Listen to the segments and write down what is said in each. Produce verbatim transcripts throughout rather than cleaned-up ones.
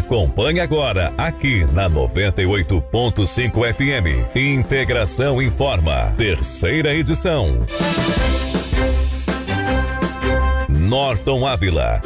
Acompanhe agora, aqui na noventa e oito ponto cinco F M. Integração Informa, terceira edição. Norton Ávila.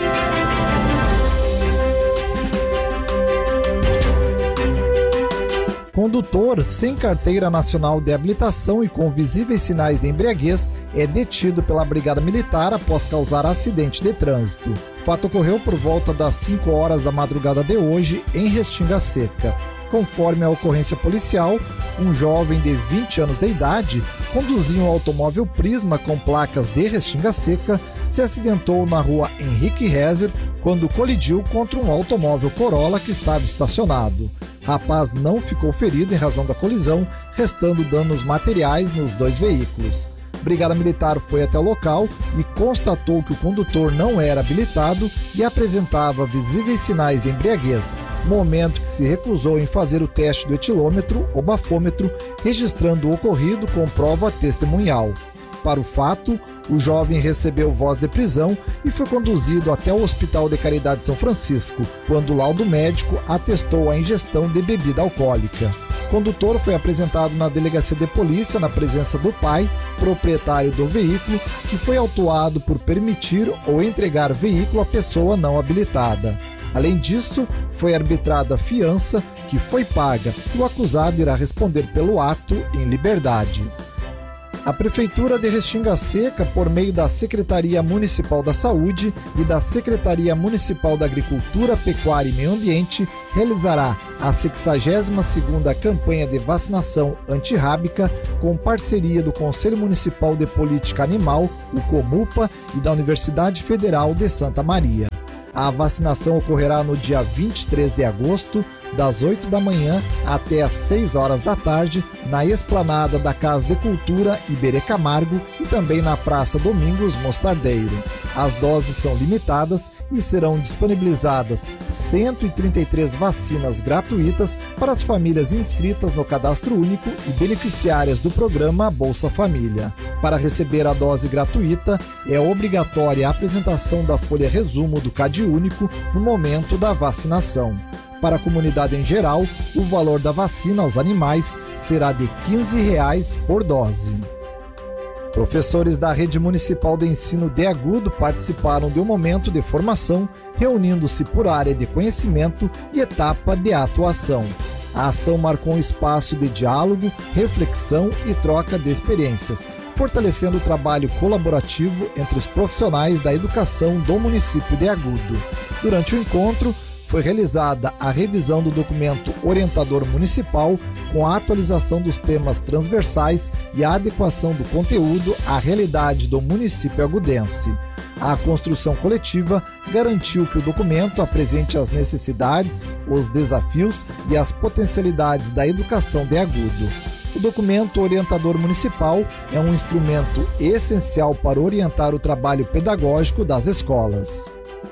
Condutor sem carteira nacional de habilitação e com visíveis sinais de embriaguez é detido pela Brigada Militar após causar acidente de trânsito. O fato ocorreu por volta das cinco horas da madrugada de hoje em Restinga Seca. Conforme a ocorrência policial, um jovem de vinte anos de idade conduzia um automóvel Prisma com placas de Restinga Seca, se acidentou na rua Henrique Rezer quando colidiu contra um automóvel Corolla que estava estacionado. Rapaz não ficou ferido em razão da colisão, restando danos materiais nos dois veículos. Brigada Militar foi até o local e constatou que o condutor não era habilitado e apresentava visíveis sinais de embriaguez, momento que se recusou em fazer o teste do etilômetro ou bafômetro, registrando o ocorrido com prova testemunhal. Para o fato, o jovem recebeu voz de prisão e foi conduzido até o Hospital de Caridade São Francisco, quando o laudo médico atestou a ingestão de bebida alcoólica. O condutor foi apresentado na delegacia de polícia na presença do pai, proprietário do veículo, que foi autuado por permitir ou entregar veículo à pessoa não habilitada. Além disso, foi arbitrada a fiança, que foi paga, e o acusado irá responder pelo ato em liberdade. A Prefeitura de Restinga Seca, por meio da Secretaria Municipal da Saúde e da Secretaria Municipal da Agricultura, Pecuária e Meio Ambiente, realizará a sexagésima segunda campanha de vacinação antirrábica com parceria do Conselho Municipal de Política Animal, o COMUPA, e da Universidade Federal de Santa Maria. A vacinação ocorrerá no dia vinte e três de agosto, das oito da manhã até às seis horas da tarde, na esplanada da Casa de Cultura Iberê Camargo e também na Praça Domingos Mostardeiro. As doses são limitadas e serão disponibilizadas cento e trinta e três vacinas gratuitas para as famílias inscritas no Cadastro Único e beneficiárias do programa Bolsa Família. Para receber a dose gratuita, é obrigatória a apresentação da folha resumo do CadÚnico no momento da vacinação. Para a comunidade em geral, o valor da vacina aos animais será de quinze reais por dose. Professores da Rede Municipal de Ensino de Agudo participaram de um momento de formação, reunindo-se por área de conhecimento e etapa de atuação. A ação marcou um espaço de diálogo, reflexão e troca de experiências, fortalecendo o trabalho colaborativo entre os profissionais da educação do município de Agudo. Durante o encontro, foi realizada a revisão do documento orientador municipal com a atualização dos temas transversais e a adequação do conteúdo à realidade do município agudense. A construção coletiva garantiu que o documento apresente as necessidades, os desafios e as potencialidades da educação de Agudo. O documento orientador municipal é um instrumento essencial para orientar o trabalho pedagógico das escolas.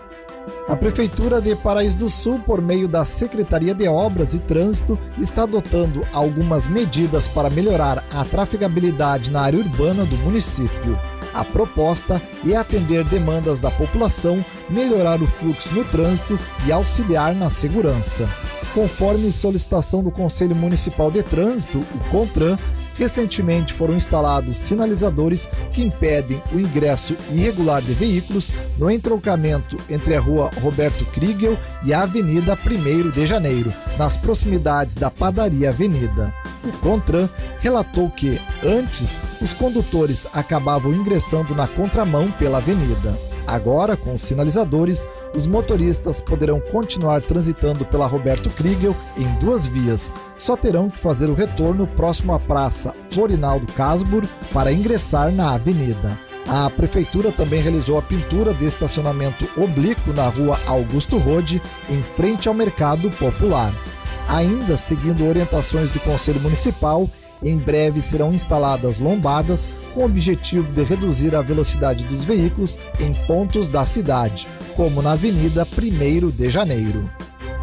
A Prefeitura de Paraíso do Sul, por meio da Secretaria de Obras e Trânsito, está adotando algumas medidas para melhorar a trafegabilidade na área urbana do município. A proposta é atender demandas da população, melhorar o fluxo no trânsito e auxiliar na segurança. Conforme solicitação do Conselho Municipal de Trânsito, o CONTRAN, recentemente foram instalados sinalizadores que impedem o ingresso irregular de veículos no entroncamento entre a rua Roberto Kriegel e a Avenida primeiro de Janeiro, nas proximidades da Padaria Avenida. O CONTRAN relatou que, antes, os condutores acabavam ingressando na contramão pela avenida. Agora, com os sinalizadores, os motoristas poderão continuar transitando pela Roberto Kriegel em duas vias. Só terão que fazer o retorno próximo à Praça Florinaldo Casbur para ingressar na avenida. A Prefeitura também realizou a pintura de estacionamento oblíquo na rua Augusto Rode, em frente ao Mercado Popular. Ainda seguindo orientações do Conselho Municipal, em breve serão instaladas lombadas com o objetivo de reduzir a velocidade dos veículos em pontos da cidade, como na Avenida primeiro de Janeiro.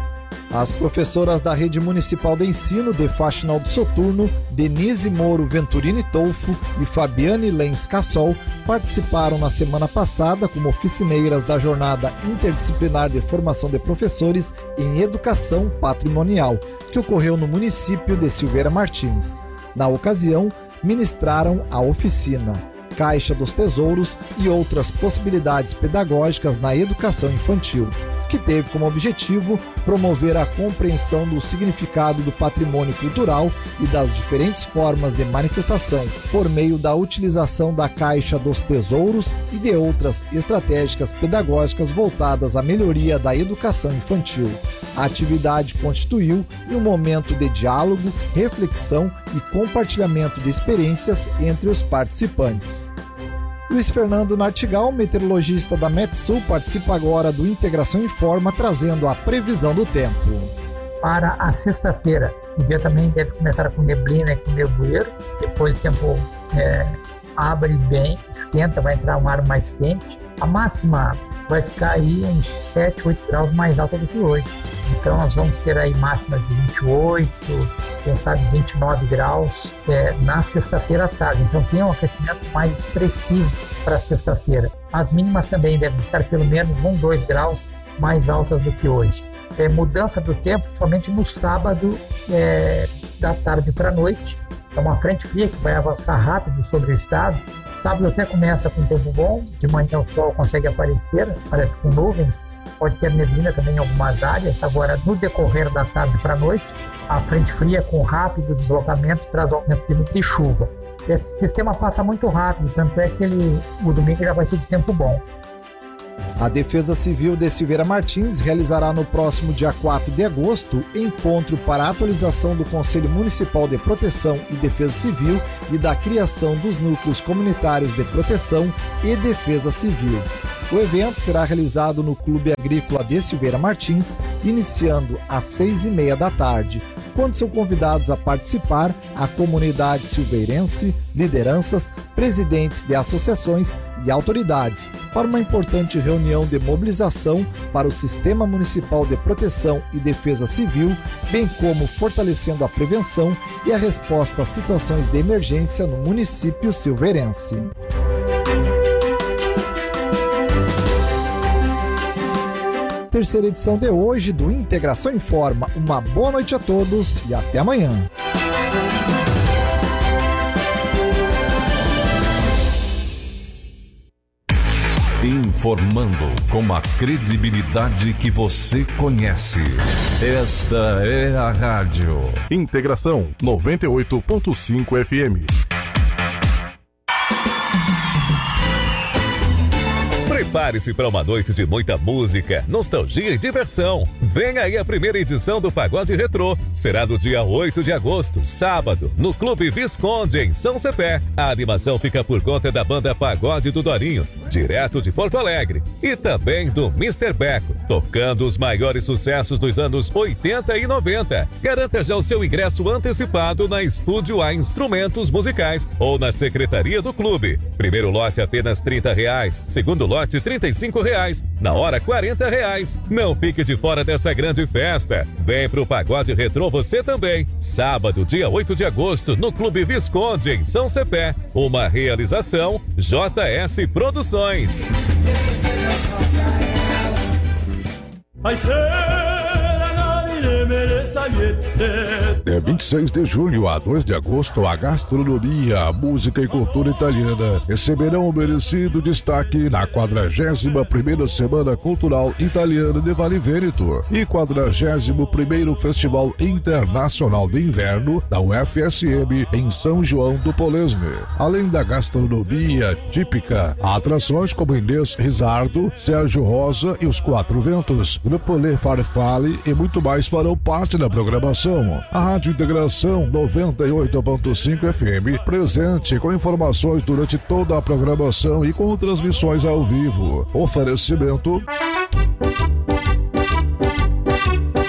As professoras da Rede Municipal de Ensino de Faxinal do Soturno, Denise Moro Venturini Tolfo e Fabiane Lenz Cassol, participaram na semana passada como oficineiras da Jornada Interdisciplinar de Formação de Professores em Educação Patrimonial, que ocorreu no município de Silveira Martins. Na ocasião, ministraram a oficina Caixa dos Tesouros e outras possibilidades pedagógicas na educação infantil, que teve como objetivo promover a compreensão do significado do patrimônio cultural e das diferentes formas de manifestação por meio da utilização da Caixa dos Tesouros e de outras estratégicas pedagógicas voltadas à melhoria da educação infantil. A atividade constituiu um momento de diálogo, reflexão e compartilhamento de experiências entre os participantes. Luiz Fernando Nartigal, meteorologista da Metsul, participa agora do Integração Informa, trazendo a previsão do tempo. Para a sexta-feira, o dia também deve começar com neblina e com nevoeiro, depois o tempo é, abre bem, esquenta, vai entrar um ar mais quente. A máxima vai ficar aí uns sete, oito graus mais alta do que hoje. Então nós vamos ter aí máxima de vinte e oito, quem sabe vinte e nove graus é, na sexta-feira à tarde. Então tem um aquecimento mais expressivo para sexta-feira. As mínimas também devem ficar pelo menos um, dois graus mais altas do que hoje. É, mudança do tempo somente no sábado é, da tarde para a noite. É uma frente fria que vai avançar rápido sobre o estado. Sábado até começa com tempo bom, de manhã o sol consegue aparecer, parece com nuvens, pode ter neblina também em algumas áreas. Agora, no decorrer da tarde para a noite, a frente fria com rápido deslocamento traz aumento de chuva. Esse sistema passa muito rápido, tanto é que ele, o domingo já vai ser de tempo bom. A Defesa Civil de Silveira Martins realizará no próximo dia quatro de agosto encontro para a atualização do Conselho Municipal de Proteção e Defesa Civil e da criação dos núcleos comunitários de proteção e defesa civil. O evento será realizado no Clube Agrícola de Silveira Martins, iniciando às seis e meia da tarde, quando são convidados a participar a comunidade silveirense, lideranças, presidentes de associações e autoridades, para uma importante reunião de mobilização para o Sistema Municipal de Proteção e Defesa Civil, bem como fortalecendo a prevenção e a resposta a situações de emergência no município silveirense. Terceira edição de hoje do Integração Informa. Uma boa noite a todos e até amanhã. Informando com a credibilidade que você conhece. Esta é a Rádio Integração noventa e oito ponto cinco F M. Prepare-se para uma noite de muita música, nostalgia e diversão. Vem aí a primeira edição do Pagode Retrô. Será no dia oito de agosto, sábado, no Clube Visconde, em São Cepé. A animação fica por conta da banda Pagode do Dorinho, direto de Porto Alegre. E também do mister Beco, tocando os maiores sucessos dos anos oitenta e noventa. Garanta já o seu ingresso antecipado na Estúdio A Instrumentos Musicais ou na secretaria do clube. Primeiro lote apenas trinta reais, segundo lote trinta e cinco reais, na hora quarenta reais. Não fique de fora dessa grande festa. Vem pro Pagode Retrô você também. Sábado, dia oito de agosto, no Clube Visconde, em São Cepé. Uma realização J S Produções. É vinte e seis de julho a dois de agosto, a gastronomia, a música e cultura italiana receberão o merecido destaque na quadragésima primeira Semana Cultural Italiana de Vale Vêneto e quadragésimo primeiro Festival Internacional de Inverno da U F S M em São João do Polesme. Além da gastronomia típica, há atrações como Inês Risardo, Sérgio Rosa e os Quatro Ventos, Grupo Le Farfalle e muito mais farão parte da programação. A Rádio Integração noventa e oito ponto cinco F M, presente com informações durante toda a programação e com transmissões ao vivo. Oferecimento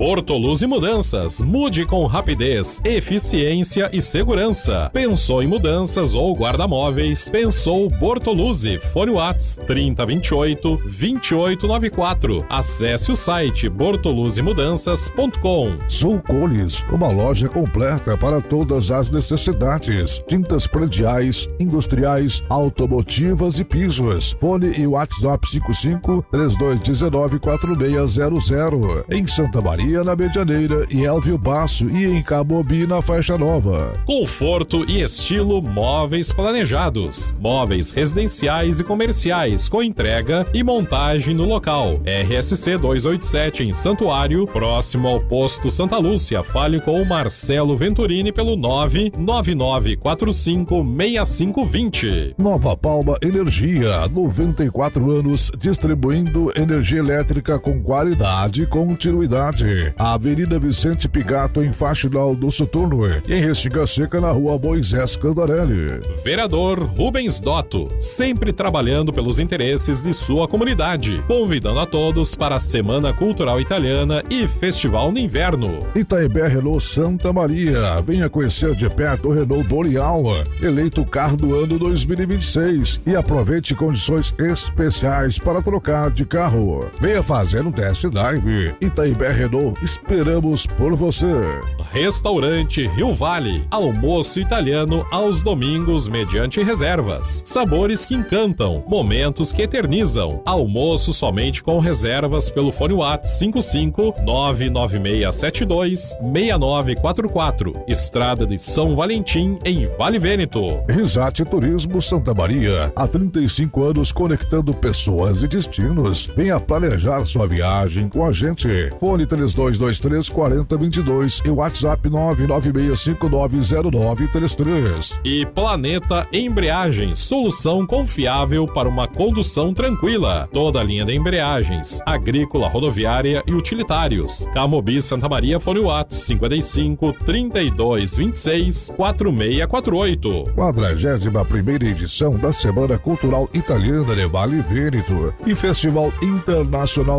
Bortoluzzi Mudanças. Mude com rapidez, eficiência e segurança. Pensou em mudanças ou guarda-móveis? Pensou Bortoluzzi. Fone WhatsApp trinta, vinte e oito, vinte e oito noventa e quatro. Acesse o site bortoluzzi mudanças ponto com. Sulcones, uma loja completa para todas as necessidades. Tintas prediais, industriais, automotivas e pisos. Fone e WhatsApp cinco cinco, três dois um nove, quatro seis zero zero. Em Santa Maria, na Medianeira, e Elvio Basso, e em Camobi, na Faixa Nova. Conforto e estilo móveis planejados. Móveis residenciais e comerciais com entrega e montagem no local. R S C duzentos e oitenta e sete em Santuário, próximo ao posto Santa Lúcia. Fale com o Marcelo Venturini pelo nove nove nove quatro cinco seis cinco dois zero. Nova Palma Energia, noventa e quatro anos distribuindo energia elétrica com qualidade e continuidade. Avenida Vicente Pigato, em Faxinal do Soturno, e em Restinga Seca, na Rua Moisés Candarelli. Vereador Rubens Dotto, sempre trabalhando pelos interesses de sua comunidade, convidando a todos para a Semana Cultural Italiana e Festival no Inverno. Itaimbé Renault Santa Maria, venha conhecer de perto o Renault Boreal, eleito carro do ano dois mil e vinte e seis, e aproveite condições especiais para trocar de carro. Venha fazer um test drive. Itaimbé Renault, esperamos por você. Restaurante Rio Vale, almoço italiano aos domingos mediante reservas. Sabores que encantam, momentos que eternizam. Almoço somente com reservas pelo fone WhatsApp cinco cinco nove nove seis sete dois seis nove quatro quatro. Estrada de São Valentim, em Vale Vêneto. Risate Turismo Santa Maria, há trinta e cinco anos conectando pessoas e destinos. Venha planejar sua viagem com a gente. Fone três dois dois três, quatro zero dois dois e WhatsApp nove nove seis cinco nove zero nove três três. E Planeta Embreagens, solução confiável para uma condução tranquila. Toda a linha de embreagens, agrícola, rodoviária e utilitários. Camobi Santa Maria, fone WhatsApp cinquenta e cinco, trinta e dois, vinte e seis, quarenta e seis quarenta e oito. quadragésima primeira edição da Semana Cultural Italiana de Vale Vêneto e Festival Internacional